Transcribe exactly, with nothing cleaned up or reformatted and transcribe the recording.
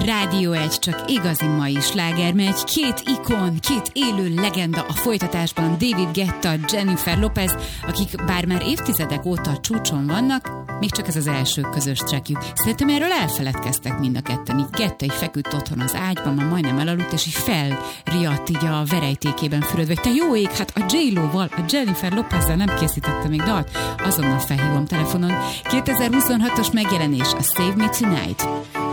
Rádió egy csak igazi mai sláger megy. Két ikon, két élő legenda a folytatásban. David Guetta, Jennifer Lopez, akik bár már évtizedek óta csúcson vannak, még csak ez az első közös trackjük. Szerintem erről elfeledkeztek mind a ketten. Így Guetta így feküdt otthon az ágyban, már majdnem elaludt, és így felriadt így a verejtékében fürödve. Te jó ég, hát a J-Lo-val, a Jennifer Lopezzel nem készítette még dalt. Azonnal felhívom telefonon. kétezer-huszonhatos megjelenés, a Save Me Tonight.